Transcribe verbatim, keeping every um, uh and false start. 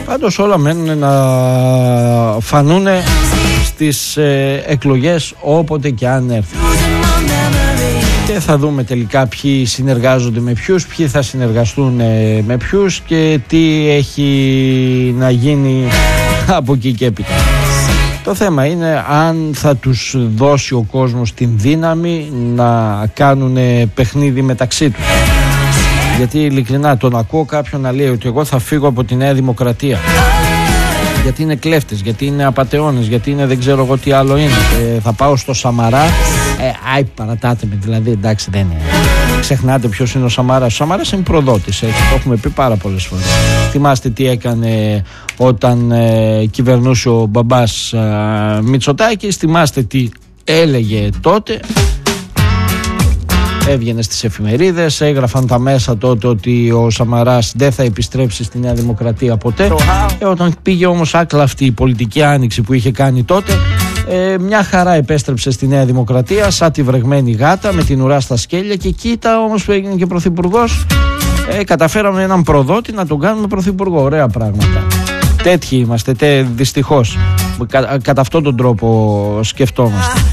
Πάντως όλα μένουν να φανούν στις ε, εκλογές όποτε και αν έρθει. Και θα δούμε τελικά ποιοι συνεργάζονται με ποιους, ποιοι θα συνεργαστούν ε, με ποιους και τι έχει να γίνει από εκεί και έπειτα. Το θέμα είναι αν θα τους δώσει ο κόσμος την δύναμη να κάνουν παιχνίδι μεταξύ τους. Γιατί ειλικρινά τον ακούω κάποιον να λέει ότι εγώ θα φύγω από τη Νέα Δημοκρατία γιατί είναι κλέφτες, γιατί είναι απατεώνες, γιατί είναι δεν ξέρω εγώ τι άλλο είναι, ε, θα πάω στο Σαμαρά. Ε, άι, παρατάτε με, δηλαδή, εντάξει, δεν είναι. Ξεχνάτε ποιος είναι ο Σαμαράς. Ο Σαμαράς είναι προδότης, έτσι, το έχουμε πει πάρα πολλές φορές. Θυμάστε τι έκανε όταν ε, κυβερνούσε ο μπαμπάς ε, Μητσοτάκης, θυμάστε τι έλεγε τότε. Έβγαινε στις εφημερίδες, έγραφαν τα μέσα τότε ότι ο Σαμαράς δεν θα επιστρέψει στη Νέα Δημοκρατία ποτέ. Ε, όταν πήγε όμως άκλα αυτή η πολιτική άνοιξη που είχε κάνει τότε, ε, μια χαρά επέστρεψε στη Νέα Δημοκρατία σαν τη βρεγμένη γάτα με την ουρά στα σκέλια και κοίτα όμως που έγινε και πρωθυπουργός. Ε, καταφέραμε έναν προδότη να τον κάνουμε πρωθυπουργό. Ωραία πράγματα. Τέτοιοι είμαστε, τε, δυστυχώς. Κα, κατά αυτόν τον τρόπο σκεφτόμαστε.